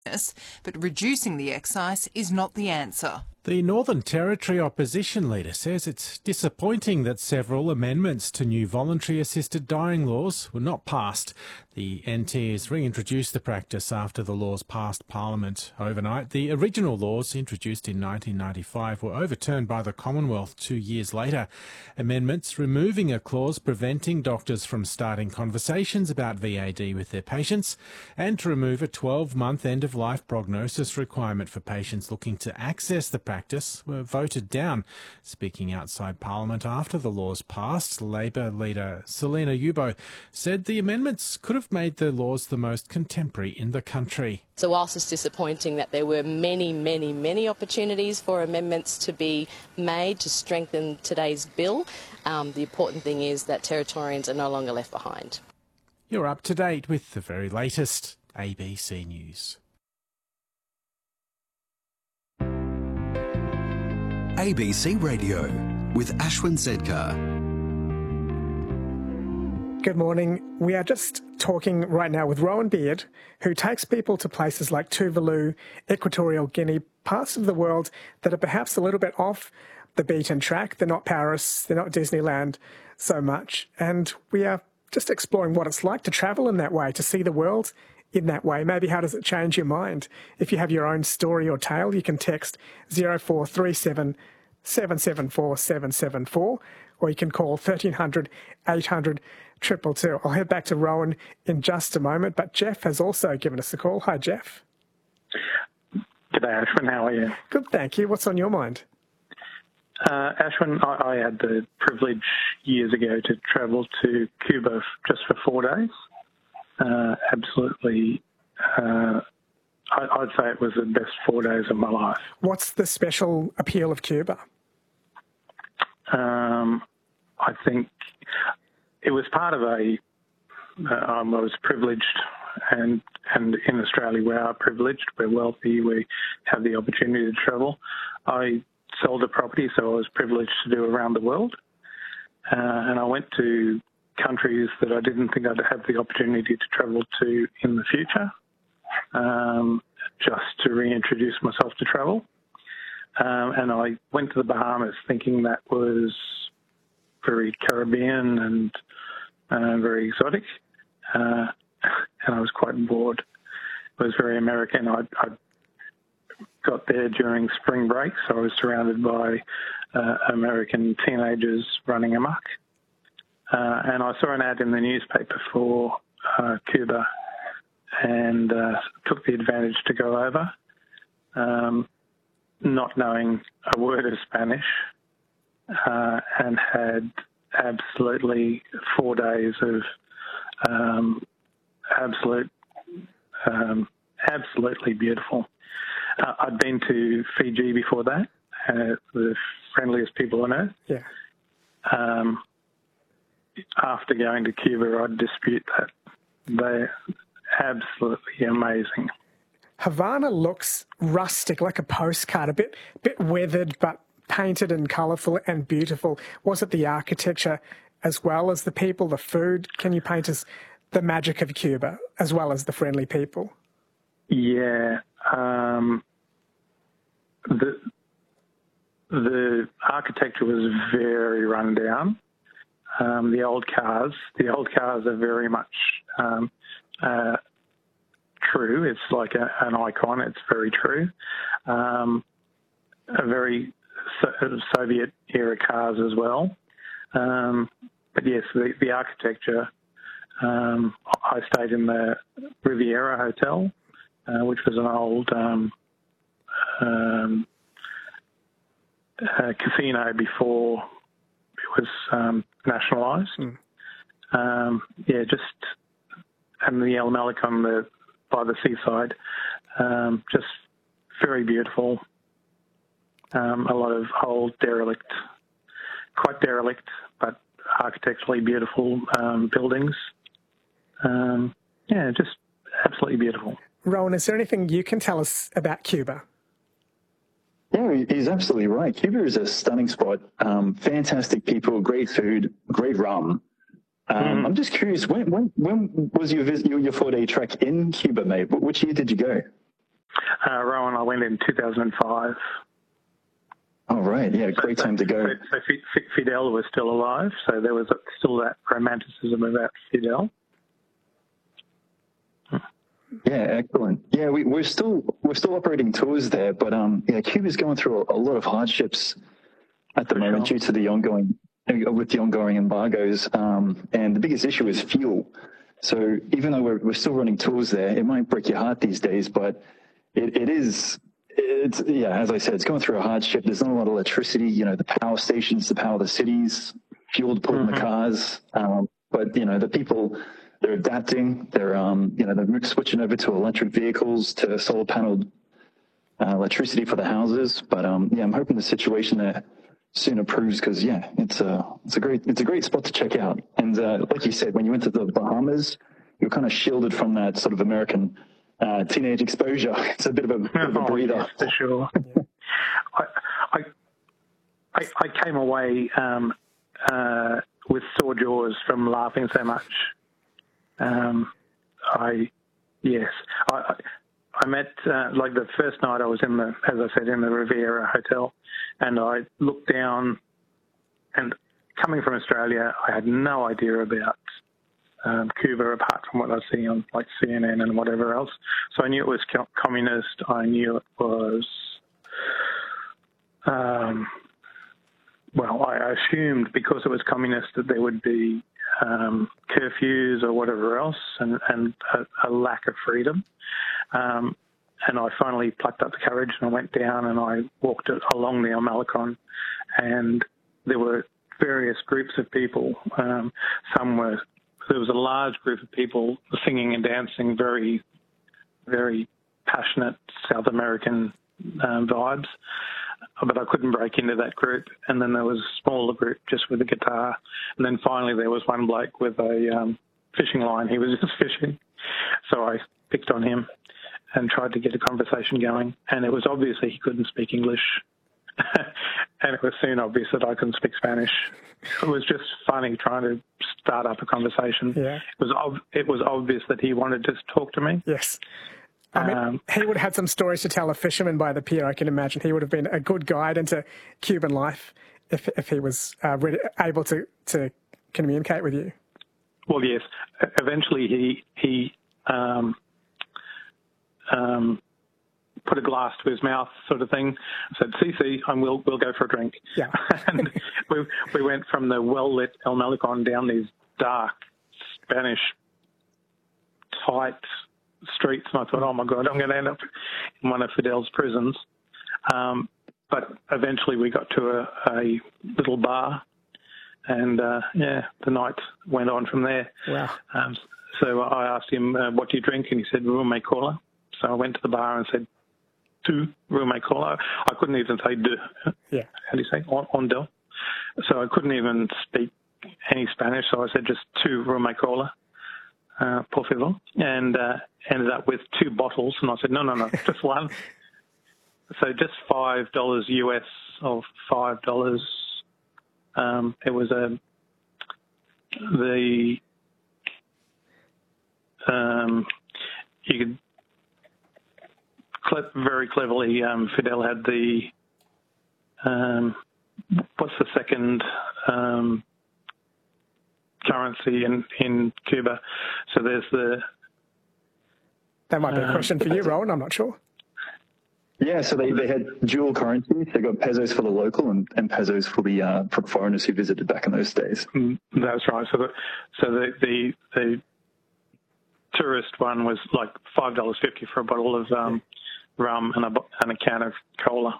but reducing the excise is not the answer. The Northern Territory opposition leader says it's disappointing that several amendments to new voluntary assisted dying laws were not passed. The NT has reintroduced the practice after the laws passed Parliament overnight. The original laws, introduced in 1995, were overturned by the Commonwealth 2 years later. Amendments removing a clause preventing doctors from starting conversations about VAD with their patients, and to remove a 12-month end-of-life prognosis requirement for patients looking to access the practice were voted down. Speaking outside Parliament after the laws passed, Labor leader Selina Yubo said the amendments could have made the laws the most contemporary in the country. So whilst it's disappointing that there were many opportunities for amendments to be made to strengthen today's bill, the important thing is that Territorians are no longer left behind. You're up to date with the very latest ABC News. ABC Radio with Ashwin Zedkar. Good morning. We are just talking right now with Rowan Beard, who takes people to places like Tuvalu, Equatorial Guinea, parts of the world that are perhaps a little bit off the beaten track. They're not Paris, they're not Disneyland so much. And we are just exploring what it's like to travel in that way, to see the world in that way. Maybe how does it change your mind? If you have your own story or tale, you can text 0437 774 774, or you can call 1300 800 222. I'll head back to Rowan in just a moment, but Jeff has also given us a call. Hi, Jeff. G'day, Ashwin. How are you? Good, thank you. What's on your mind? Ashwin, I had the privilege years ago to travel to Cuba just for 4 days. Absolutely, I'd say it was the best 4 days of my life. What's the special appeal of Cuba? I think it was part of I was privileged, and in Australia we are privileged, we're wealthy, we have the opportunity to travel. I sold a property, so I was privileged to do around the world. And I went to countries that I didn't think I'd have the opportunity to travel to in the future, just to reintroduce myself to travel. And I went to the Bahamas thinking that was very Caribbean and very exotic. And I was quite bored. It was very American. I got there during spring break, so I was surrounded by American teenagers running amok. And I saw an ad in the newspaper for Cuba and took the advantage to go over, not knowing a word of Spanish, and had absolutely 4 days of absolutely beautiful. I'd been to Fiji before that, the friendliest people on earth. Yeah. After going to Cuba, I'd dispute that. They're absolutely amazing. Havana looks rustic, like a postcard, a bit weathered, but painted and colourful and beautiful. Was it the architecture as well as the people, the food? Can you paint us the magic of Cuba as well as the friendly people? Yeah. The architecture was very run down. The old cars are very much true. It's like an icon. It's very true. A very Soviet-era cars as well. But yes, the architecture, I stayed in the Riviera Hotel, which was an old casino before it was nationalised. And the El Malecon by the seaside, just very beautiful. A lot of old quite derelict, but architecturally beautiful buildings. Just absolutely beautiful. Rowan, is there anything you can tell us about Cuba? Yeah, he's absolutely right. Cuba is a stunning spot. Fantastic people, great food, great rum. I'm just curious, when was your 4-day trek in Cuba, mate? Which year did you go? Rowan, I went in 2005. Oh, right. Yeah, great time to go. So Fidel was still alive, so there was still that romanticism about Fidel. Yeah, excellent. Yeah, we're still operating tours there, but Cuba's going through a lot of hardships at the moment due to the ongoing embargoes, and the biggest issue is fuel. So even though we're still running tours there, it might break your heart these days, but it's as I said, it's going through a hardship. There's not a lot of electricity. The power stations to power the cities, fuel to put in the cars, but the people. They're adapting. They're they're switching over to electric vehicles, to solar paneled electricity for the houses. But I'm hoping the situation there soon improves because it's a great spot to check out. And like you said, when you went to the Bahamas, you're kind of shielded from that sort of American teenage exposure. It's a bit of a breather. Yes, for sure. I came away with sore jaws from laughing so much. I met, the first night I was in the Riviera Hotel, and I looked down, and coming from Australia, I had no idea about Cuba apart from what I see on like CNN and whatever else. So I knew it was communist. I knew it was, I assumed because it was communist that there would be curfews or whatever else, and a lack of freedom. And I finally plucked up the courage and I went down and I walked along the El Malecon, and there were various groups of people. There was a large group of people singing and dancing, very, very passionate South American vibes. But I couldn't break into that group. And then there was a smaller group just with a guitar. And then finally there was one bloke with a fishing line. He was just fishing. So I picked on him and tried to get a conversation going. And it was obvious that he couldn't speak English. And it was soon obvious that I couldn't speak Spanish. It was just funny trying to start up a conversation. Yeah. It was obvious that he wanted to talk to me. Yes. I mean, he would have had some stories to tell a fisherman by the pier, I can imagine. He would have been a good guide into Cuban life if he was really able to communicate with you. Well, yes. Eventually he put a glass to his mouth sort of thing, said, "See, and we'll go for a drink." Yeah. And we went from the well-lit El Malecon down these dark, Spanish, tight streets, and I thought, oh my God, I'm going to end up in one of Fidel's prisons. But eventually we got to a little bar, and the night went on from there. Wow. So I asked him, what do you drink? And he said, Rume Cola. So I went to the bar and said, two Rume Cola. I couldn't even say de. Yeah. How do you say? On del. So I couldn't even speak any Spanish, so I said just two Rume Cola. Por favor, and ended up with two bottles, and I said, no, just one. So just $5 US or $5. It was you could very cleverly, Fidel had the what's the second currency in Cuba. So there's that might be a question for you, Rowan. I'm not sure. Yeah, so they had dual currencies. They got pesos for the local and pesos for the for foreigners who visited back in those days. That's right. So the tourist one was like $5.50 for a bottle of rum and a can of cola.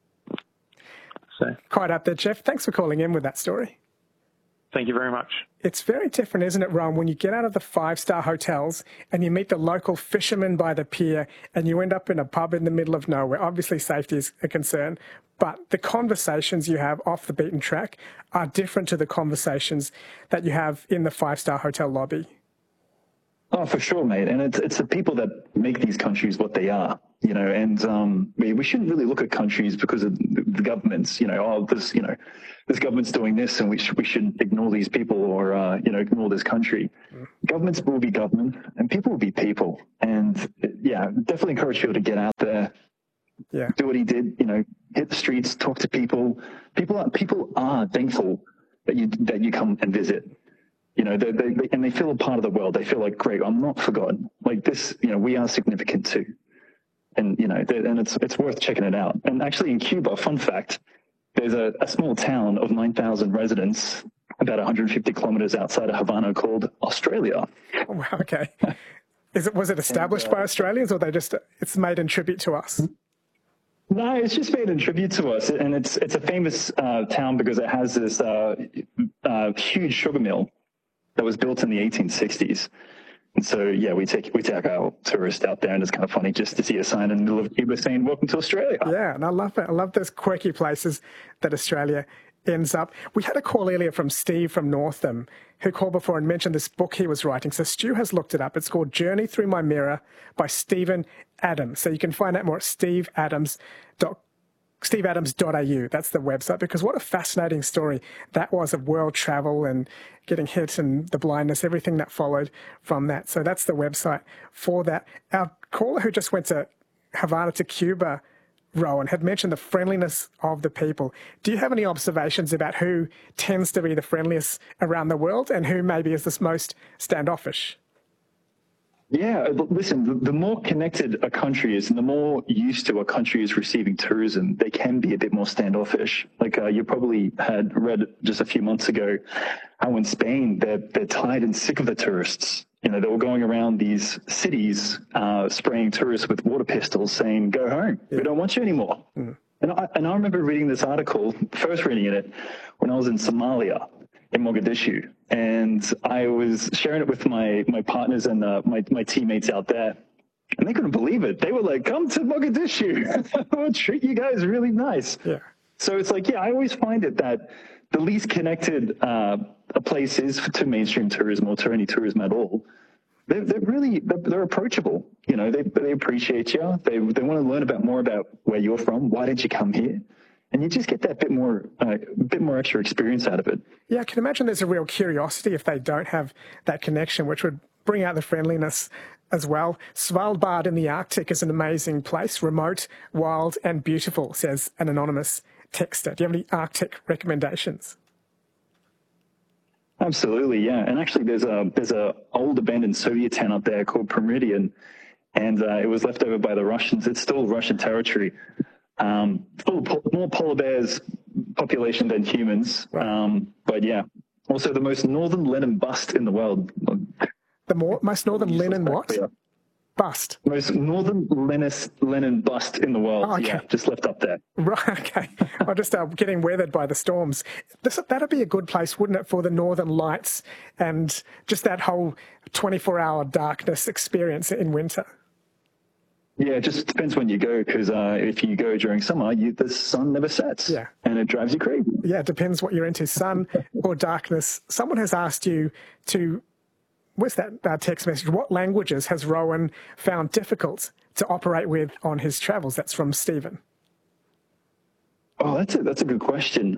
So quite up there, Jeff. Thanks for calling in with that story. Thank you very much. It's very different, isn't it, Ron, when you get out of the five-star hotels and you meet the local fishermen by the pier and you end up in a pub in the middle of nowhere. Obviously, safety is a concern, but the conversations you have off the beaten track are different to the conversations that you have in the five-star hotel lobby. Oh, for sure, mate. And it's the people that make these countries what they are, you know, and we shouldn't really look at countries because of the governments, you know, this government's doing this and we should ignore these people or, ignore this country. Governments will be government and people will be people. And yeah, definitely encourage people to get out there, do what he did, you know, hit the streets, talk to people. People are thankful that you come and visit. You know, they feel a part of the world. They feel like, great, I'm not forgotten. Like this, you know, we are significant too. And, you know, and it's worth checking it out. And actually in Cuba, fun fact, there's a small town of 9,000 residents about 150 kilometers outside of Havana called Australia. Oh, wow, okay. Was it established by Australians or it's made in tribute to us? No, it's just made in tribute to us. And it's a famous town because it has this huge sugar mill that was built in the 1860s. And so, yeah, we take our tourists out there, and it's kind of funny just to see a sign in the middle of Cuba saying, "Welcome to Australia." Yeah, and I love it. I love those quirky places that Australia ends up. We had a call earlier from Steve from Northam, who called before and mentioned this book he was writing. So Stu has looked it up. It's called Journey Through My Mirror by Stephen Adams. So you can find out more at steveadams.au. That's the website, because what a fascinating story that was of world travel and getting hit and the blindness, everything that followed from that. So that's the website for that. Our caller who just went to Havana to Cuba, Rowan, had mentioned the friendliness of the people. Do you have any observations about who tends to be the friendliest around the world and who maybe is the most standoffish? Yeah, listen, the more connected a country is and the more used to a country is receiving tourism, they can be a bit more standoffish. Like you probably had read just a few months ago how in Spain they're tired and sick of the tourists. You know, they were going around these cities spraying tourists with water pistols saying, "Go home, we don't want you anymore." And I remember reading this article, first reading it, when I was in Somalia, in Mogadishu. And I was sharing it with my partners and my teammates out there. And they couldn't believe it. They were like, "Come to Mogadishu. We'll treat you guys really nice." Yeah. So it's like, yeah, I always find it that the least connected a place is to mainstream tourism or to any tourism at all. They're approachable. You know, they appreciate you. They want to learn more about where you're from. Why did you come here? And you just get that bit more extra experience out of it. Yeah, I can imagine there's a real curiosity if they don't have that connection, which would bring out the friendliness as well. Svalbard in the Arctic is an amazing place, remote, wild and beautiful, says an anonymous texter. Do you have any Arctic recommendations? Absolutely, yeah. And actually there's a old abandoned Soviet town up there called Promyrian, and it was left over by the Russians. It's still Russian territory. More polar bears population than humans. But yeah, also the most northern Lenin bust in the world. Most northern Lenin what? Bust? Most northern Lenin bust in the world. Oh, okay. Yeah, just left up there. Right, okay. I'm just getting weathered by the storms. That'd be a good place, wouldn't it, for the Northern Lights and just that whole 24-hour darkness experience in winter? Yeah, it just depends when you go, because if you go during summer, the sun never sets, and it drives you crazy. Yeah, it depends what you're into, sun or darkness. Someone has asked you to, where's that text message, what languages has Rowan found difficult to operate with on his travels? That's from Stephen. Oh, that's a good question.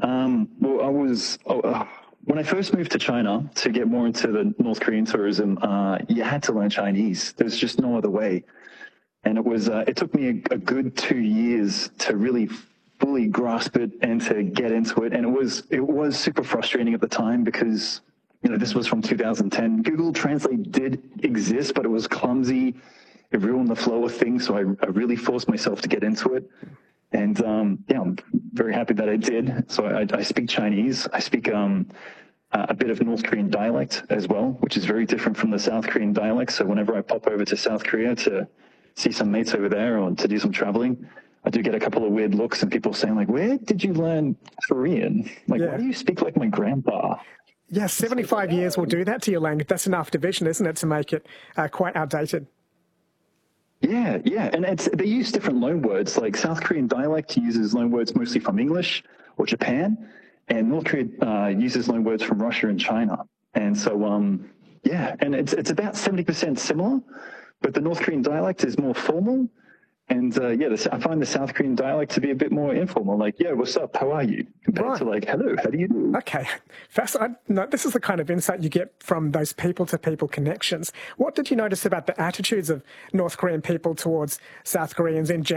When I first moved to China to get more into the North Korean tourism, you had to learn Chinese. There's just no other way. And it took me a good 2 years to really fully grasp it and to get into it. And it was super frustrating at the time because, you know, this was from 2010. Google Translate did exist, but it was clumsy. It ruined the flow of things. So I really forced myself to get into it. And, I'm very happy that I did. So I speak Chinese. I speak a bit of North Korean dialect as well, which is very different from the South Korean dialect. So whenever I pop over to South Korea to see some mates over there or to do some traveling, I do get a couple of weird looks and people saying like, "Where did you learn Korean? Like, why do you speak like my grandpa?" Yeah, 75 years will do that to your language. That's enough division, isn't it, to make it quite outdated? Yeah. And they use different loan words. Like South Korean dialect uses loan words mostly from English or Japan, and North Korea uses loan words from Russia and China. And so, Yeah, and it's about 70% similar, but the North Korean dialect is more formal. And I find the South Korean dialect to be a bit more informal, like, yeah, what's up, how are you? Compared to like, hello, how do you do? Okay, no, this is the kind of insight you get from those people-to-people connections. What did you notice about the attitudes of North Korean people towards South Koreans in general?